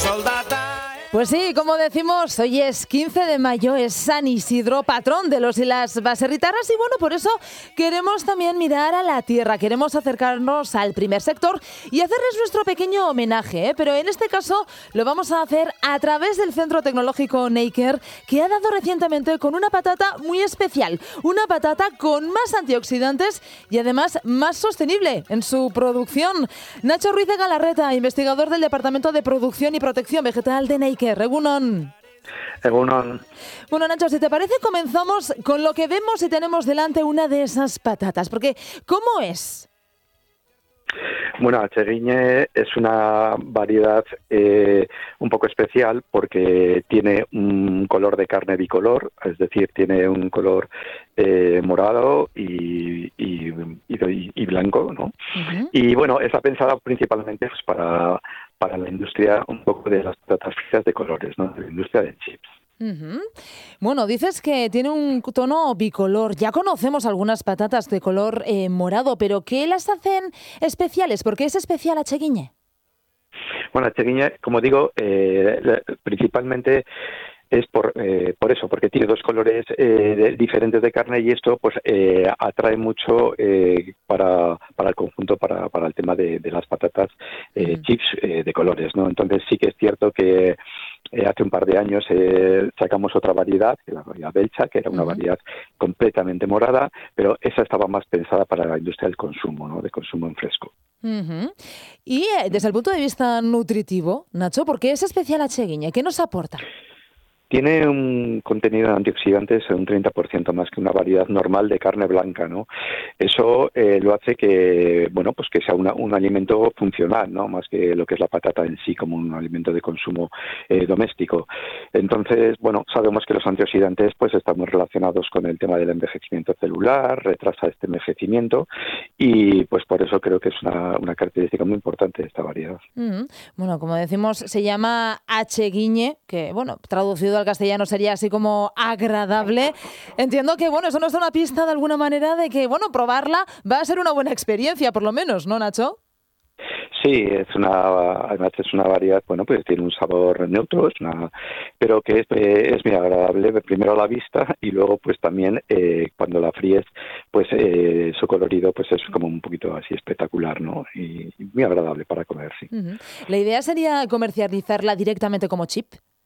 Pues sí, como decimos, hoy es 15 de mayo, es San Isidro, patrón de los y las baserritarras, y bueno, por eso queremos también mirar a la tierra, queremos acercarnos al primer sector y hacerles nuestro pequeño homenaje, ¿eh? Pero en este caso lo vamos a hacer a través del Centro Tecnológico Neiker, que ha dado recientemente con una patata muy especial, una patata con más antioxidantes y además más sostenible en su producción. Nacho Ruiz de Galarreta, investigador del Departamento de Producción y Protección Vegetal de Neiker. Egunon. Egunon. Bueno, Nacho, si te parece, comenzamos con lo que vemos y tenemos delante una de esas patatas, porque ¿cómo es? Bueno, Atxeguiñe es una variedad un poco especial porque tiene un color de carne bicolor, es decir, tiene un color morado y blanco, ¿no? Uh-huh. Y bueno, está pensada principalmente pues, para la industria un poco de las patatas fritas de colores, ¿no? De la industria de chips. Uh-huh. Bueno, dices que tiene un tono bicolor. Ya conocemos algunas patatas de color morado, pero ¿qué las hacen especiales? ¿Por qué es especial Atxeguiñe? Bueno, Atxeguiñe, como digo, principalmente es por eso, porque tiene dos colores diferentes de carne y esto pues atrae mucho para el conjunto, para el tema de las patatas chips de colores, ¿no? Entonces sí que es cierto que hace un par de años sacamos otra variedad, que la variedad Belcha, que era una variedad completamente morada, pero esa estaba más pensada para la industria del consumo, ¿no? De consumo en fresco. Uh-huh. Y desde el punto de vista nutritivo, Nacho, ¿por qué es especial Atxeguiñe? ¿Qué nos aporta? Tiene un contenido de antioxidantes un 30% más que una variedad normal de carne blanca, ¿no? Eso lo hace que, bueno, pues que sea un alimento funcional, ¿no? Más que lo que es la patata en sí como un alimento de consumo doméstico. Entonces, bueno, sabemos que los antioxidantes pues están muy relacionados con el tema del envejecimiento celular, retrasa este envejecimiento y pues por eso creo que es una característica muy importante de esta variedad. Uh-huh. Bueno, como decimos, se llama Atxeguiñe, que, bueno, traducido al castellano sería así como agradable. Entiendo que, bueno, eso nos da una pista de alguna manera de que, bueno, probarla va a ser una buena experiencia, por lo menos, ¿no, Nacho? Sí, además es una variedad, bueno, pues tiene un sabor neutro, pero que es muy agradable, primero a la vista y luego pues también cuando la fríes, pues su colorido pues es como un poquito así espectacular, ¿no? Y muy agradable para comer, sí. Uh-huh. ¿La idea sería comercializarla directamente como chip?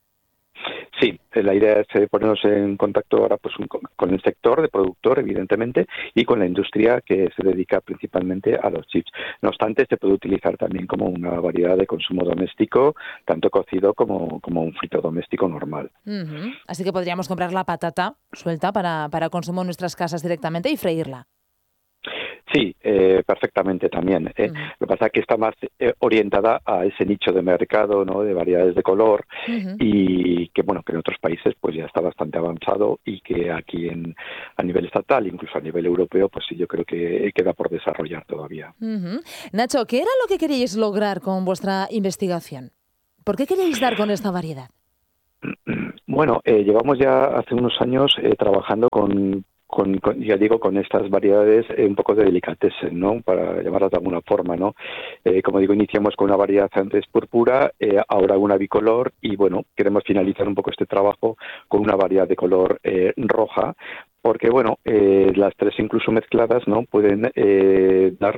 Sí, la idea es ponernos en contacto ahora pues con el sector de productor, evidentemente, y con la industria que se dedica principalmente a los chips. No obstante, se puede utilizar también como una variedad de consumo doméstico, tanto cocido como un frito doméstico normal. Uh-huh. Así que podríamos comprar la patata suelta para consumo en nuestras casas directamente y freírla. Sí, perfectamente también. Lo que pasa es que está más orientada a ese nicho de mercado, ¿no? De variedades de color y que, bueno, que en otros países pues ya está bastante avanzado y que aquí a nivel estatal, incluso a nivel europeo, pues sí, yo creo que queda por desarrollar todavía. Nacho, ¿qué era lo que queríais lograr con vuestra investigación? ¿Por qué queríais dar con esta variedad? Bueno, llevamos ya hace unos años trabajando con estas variedades un poco de delicatessen, ¿no? Para llamarlas de alguna forma, ¿no? Como digo, iniciamos con una variedad antes púrpura, ahora una bicolor y, bueno, queremos finalizar un poco este trabajo con una variedad de color roja, porque, bueno, las tres incluso mezcladas, ¿no? Pueden dar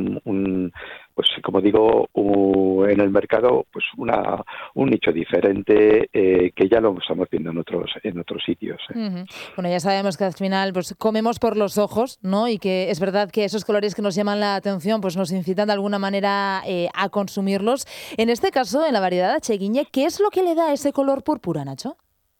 pues como digo, en el mercado, pues un nicho diferente que ya lo estamos viendo en otros sitios. Uh-huh. Bueno, ya sabemos que al final pues comemos por los ojos, ¿no? Y que es verdad que esos colores que nos llaman la atención pues nos incitan de alguna manera a consumirlos. En este caso, en la variedad Atxeguiñe, ¿qué es lo que le da ese color púrpura, Nacho?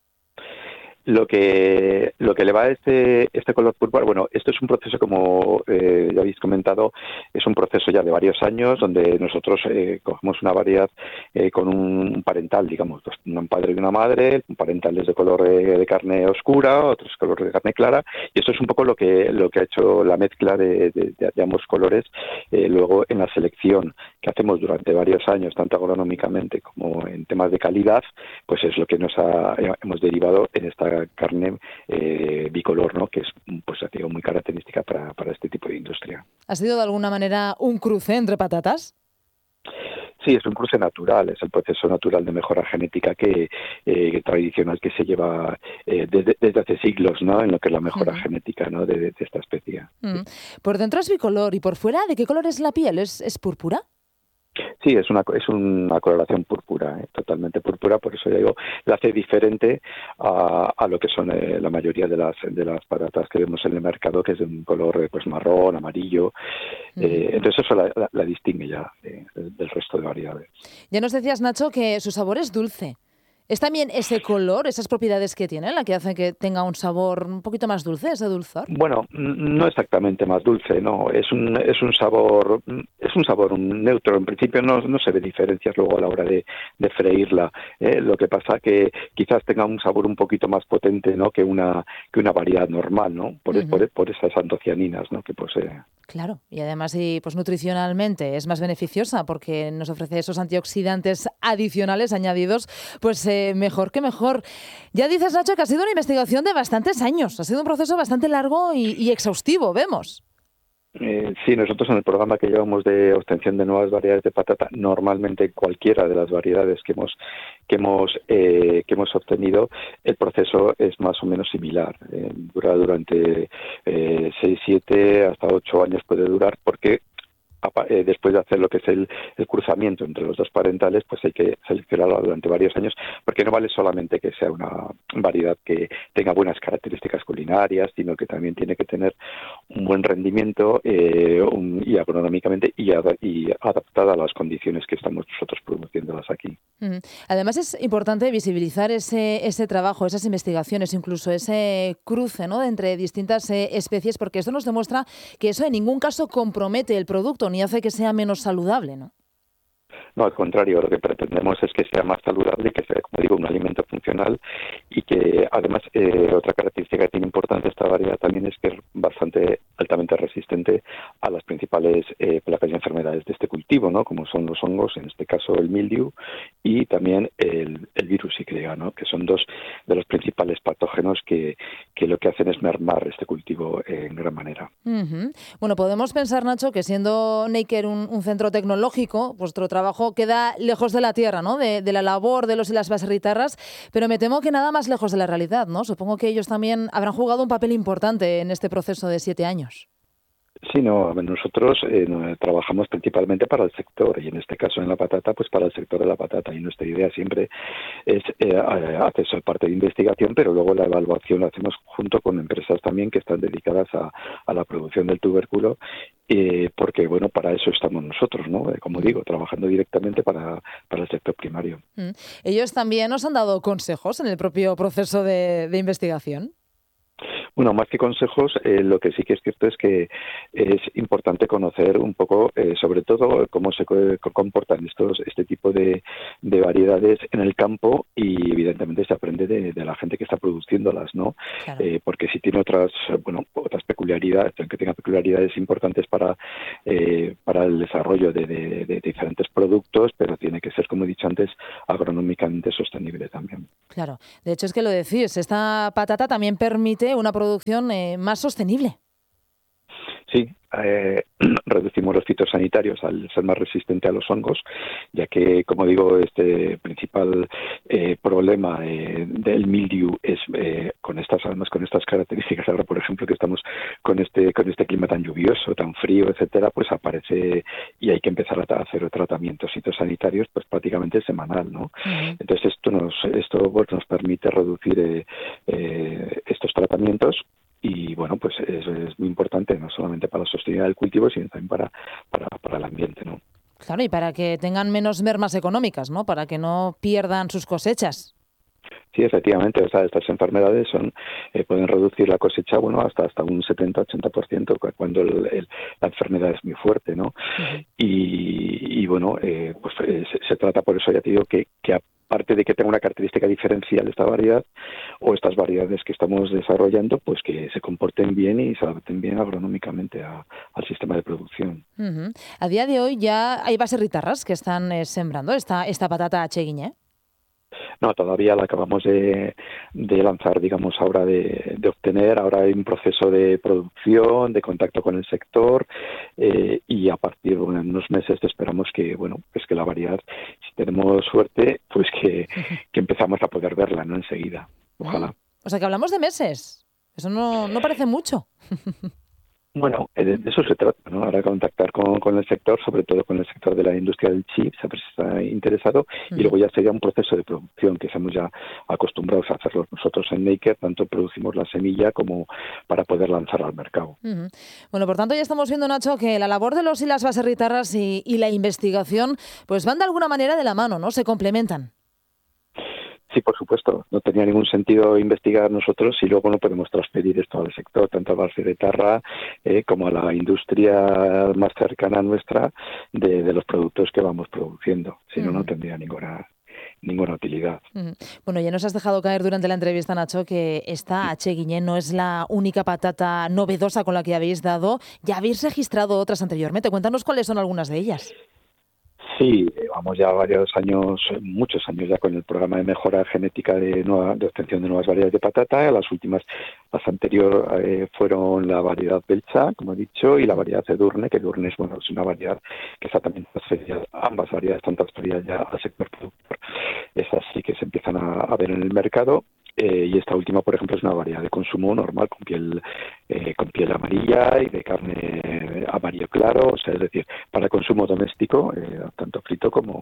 Lo que le va a este color púrpura, bueno, esto es un proceso, como ya habéis comentado, es un proceso ya de varios años donde nosotros cogemos una variedad con un parental, digamos, un padre y una madre, un parental es de color de carne oscura, otro es color de carne clara, y eso es un poco lo que ha hecho la mezcla de ambos colores luego en la selección que hacemos durante varios años, tanto agronómicamente como en temas de calidad, pues es lo que hemos derivado en esta carne bicolor, ¿no? Que es pues digo, muy característica para este tipo de industria. ¿Ha sido de alguna manera un cruce entre patatas? Sí, es un cruce natural, es el proceso natural de mejora genética que tradicional que se lleva desde hace siglos, ¿no? En lo que es la mejora Ujú. genética, ¿no? de esta especie. Mm. Por dentro es bicolor y por fuera, ¿de qué color es la piel? ¿Es púrpura? Sí, es una coloración púrpura, totalmente púrpura, por eso ya digo, la hace diferente a lo que son la mayoría de las patatas que vemos en el mercado, que es de un color pues marrón, amarillo. Ujú. Entonces eso la distingue ya del resto de variedades. Ya nos decías, Nacho, que su sabor es dulce. ¿Es también ese color, esas propiedades que tiene, la que hace que tenga un sabor un poquito más dulce, ese dulzor? Bueno, no exactamente más dulce, no, es un sabor neutro. En principio no se ve diferencias luego a la hora de freírla. Lo que pasa que quizás tenga un sabor un poquito más potente, ¿no? que una variedad normal, ¿no? Ujú. Por esas antocianinas, ¿no? que posee. Claro, y además y pues nutricionalmente es más beneficiosa porque nos ofrece esos antioxidantes adicionales añadidos, pues mejor que mejor. Ya dices, Nacho, que ha sido una investigación de bastantes años, ha sido un proceso bastante largo y exhaustivo, vemos. Sí, nosotros en el programa que llevamos de obtención de nuevas variedades de patata, normalmente cualquiera de las variedades que hemos obtenido, el proceso es más o menos similar. Dura durante 6, 7, hasta 8 años puede durar, porque después de hacer lo que es el cruzamiento entre los dos parentales, pues hay que seleccionarlo durante varios años, porque no vale solamente que sea una variedad que tenga buenas características culinarias, sino que también tiene que tener un buen rendimiento y agronómicamente y adaptada a las condiciones que estamos nosotros produciéndolas aquí. Mm. Además es importante visibilizar ese trabajo, esas investigaciones, incluso ese cruce, ¿no? entre distintas especies, porque esto nos demuestra que eso en ningún caso compromete el producto ni hace que sea menos saludable, ¿no? No, al contrario, lo que pretendemos es que sea más saludable, que sea, como digo, un alimento funcional y que además otra característica que tiene importante esta variedad también es que es bastante altamente resistente a las principales plagas y enfermedades de este cultivo, ¿no? Como son los hongos, en este caso el mildiu, y también el virus Y, ¿no? Que son dos de los principales patógenos que lo que hacen es mermar este cultivo en gran manera. Ujú. Bueno, podemos pensar, Nacho, que siendo Neiker un centro tecnológico, vuestro trabajo queda lejos de la tierra, ¿no? De la labor de los y las baserritarras, pero me temo que nada más lejos de la realidad, ¿no? Supongo que ellos también habrán jugado un papel importante en este proceso de 7 años. Sí, no, nosotros trabajamos principalmente para el sector y en este caso en la patata, pues para el sector de la patata y nuestra idea siempre es hacer esa parte de investigación, pero luego la evaluación la hacemos junto con empresas también que están dedicadas a la producción del tubérculo, porque bueno, para eso estamos nosotros, ¿no? Como digo, trabajando directamente para el sector primario. Mm. Ellos también nos han dado consejos en el propio proceso de investigación. Bueno, más que consejos, lo que sí que es cierto es que es importante conocer un poco, sobre todo, cómo se comportan este tipo de variedades en el campo y, evidentemente, se aprende de la gente que está produciéndolas, ¿no? Claro. Porque si tiene otras peculiaridades, aunque tenga peculiaridades importantes para el desarrollo de diferentes productos, pero tiene que ser, como he dicho antes, agronómicamente sostenible también. Claro, de hecho es que lo decís, esta patata también permite una producción más sostenible. Sí, reducimos los fitosanitarios al ser más resistente a los hongos, ya que, como digo, este principal problema del mildiu es además con estas características. Ahora, por ejemplo, que estamos con este clima tan lluvioso, tan frío, etcétera, pues aparece y hay que empezar a hacer tratamientos fitosanitarios, pues prácticamente semanal, ¿no? Ujú. Entonces esto pues, nos permite reducir estos tratamientos. Y bueno, pues eso es muy importante, no solamente para la sostenibilidad del cultivo, sino también para el ambiente, ¿no? Claro, y para que tengan menos mermas económicas, ¿no? Para que no pierdan sus cosechas. Sí, efectivamente, o sea, estas enfermedades pueden reducir la cosecha, bueno, hasta un 70-80% cuando la enfermedad es muy fuerte, ¿no? Ujú. Y bueno, pues se trata, por eso ya te digo, que aparte de que tenga una característica diferencial esta variedad o estas variedades que estamos desarrollando, pues que se comporten bien y se adapten bien agronómicamente al sistema de producción. Ujú. A día de hoy ya hay baserritarras que están sembrando esta patata cheguiñé. No, todavía la acabamos de lanzar, digamos, ahora de obtener. Ahora hay un proceso de producción, de contacto con el sector, y a partir de unos meses esperamos que, bueno, pues que la variedad, si tenemos suerte, pues que empezamos a poder verla, ¿no? Enseguida. Ojalá. O sea que hablamos de meses. Eso no parece mucho. Bueno, de eso se trata, ¿no? Ahora contactar con el sector, sobre todo con el sector de la industria del chip, saber si está interesado, y luego ya sería un proceso de producción que estamos ya acostumbrados a hacerlo nosotros en Neiker, tanto producimos la semilla como para poder lanzar al mercado. Bueno, por tanto ya estamos viendo, Nacho, que la labor de los y las baserritarras y la investigación pues van de alguna manera de la mano, ¿no? Se complementan. Sí, por supuesto. No tenía ningún sentido investigar nosotros si luego no podemos transferir esto al sector, tanto a baserritarra como a la industria más cercana a nuestra de los productos que vamos produciendo. Si no, no tendría ninguna utilidad. Bueno, ya nos has dejado caer durante la entrevista, Nacho, que esta H. Guiñé no es la única patata novedosa con la que habéis dado. Ya habéis registrado otras anteriormente. Cuéntanos cuáles son algunas de ellas. Sí, llevamos ya varios años, muchos años ya con el programa de mejora genética de obtención de nuevas variedades de patata. Las anteriores fueron la variedad Belcha, como he dicho, y la variedad Edurne, que Edurne es una variedad que está también transferida, ambas variedades están transferidas ya al sector productor. Esas sí que se empiezan a ver en el mercado. Y esta última, por ejemplo, es una variedad de consumo normal con piel amarilla y de carne amarillo claro, o sea, es decir, para consumo doméstico, tanto frito como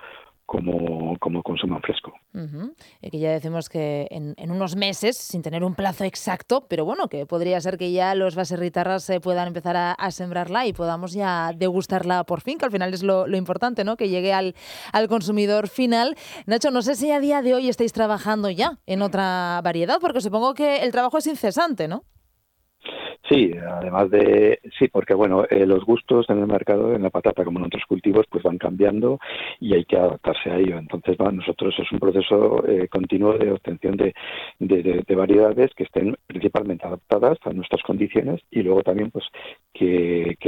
consumo en fresco. Que ya decimos que en unos meses, sin tener un plazo exacto, pero bueno, que podría ser que ya los baserritarras puedan empezar a sembrarla y podamos ya degustarla por fin, que al final es lo importante, ¿no? Que llegue al consumidor final. Nacho, no sé si a día de hoy estáis trabajando ya en otra variedad, porque supongo que el trabajo es incesante, ¿no? Sí, además sí, porque bueno, los gustos en el mercado, en la patata como en otros cultivos, pues van cambiando y hay que adaptarse a ello. Entonces, nosotros es un proceso continuo de obtención de variedades que estén principalmente adaptadas a nuestras condiciones y luego también pues que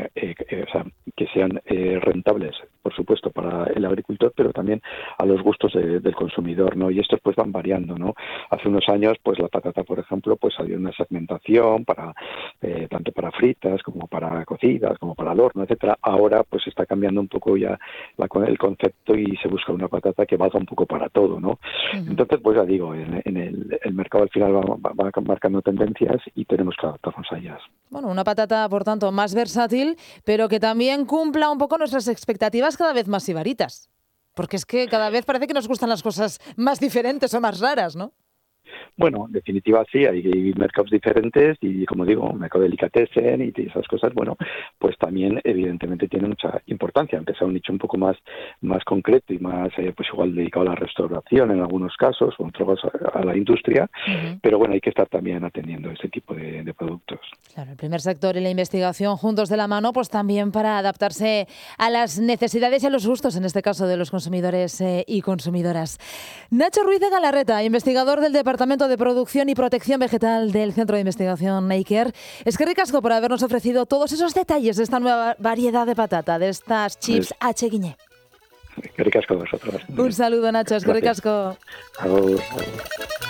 sean rentables, por supuesto, para el agricultor, pero también a los gustos del consumidor, ¿no? Y estos pues van variando, ¿no? Hace unos años, pues la patata, por ejemplo, pues había una segmentación para tanto para fritas como para cocidas, como para el horno, etcétera. Ahora pues está cambiando un poco ya el concepto y se busca una patata que valga un poco para todo, ¿no? Entonces, pues ya digo, en el mercado al final va marcando tendencias y tenemos que adaptarnos a ellas. Bueno, una patata, por tanto, más versátil, pero que también cumpla un poco nuestras expectativas cada vez más sibaritas. Porque es que cada vez parece que nos gustan las cosas más diferentes o más raras, ¿no? Bueno, en definitiva sí, hay mercados diferentes y, como digo, un mercado delicatessen y esas cosas, bueno, pues también evidentemente tiene mucha importancia, aunque sea un nicho un poco más concreto y más, pues igual dedicado a la restauración en algunos casos, o en otros a la industria, pero bueno, hay que estar también atendiendo ese tipo de productos. Claro, el primer sector y la investigación juntos de la mano, pues también para adaptarse a las necesidades y a los gustos, en este caso, de los consumidores y consumidoras. Nacho Ruiz de Galarreta, investigador del Departamento de Producción y Protección Vegetal del Centro de Investigación Neiker. Eskerrik asko por habernos ofrecido todos esos detalles de esta nueva variedad de patata, de estas chips H. Guiñé. Eskerrik asko a vosotros. Un saludo, Nacho. Eskerrik asko. Agur.